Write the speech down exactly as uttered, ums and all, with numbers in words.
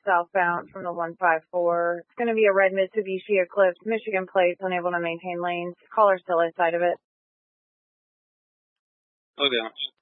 southbound from the one five four. It's going to be a red Mitsubishi Eclipse, Michigan plates, unable to maintain lanes. Caller still inside of it. Okay.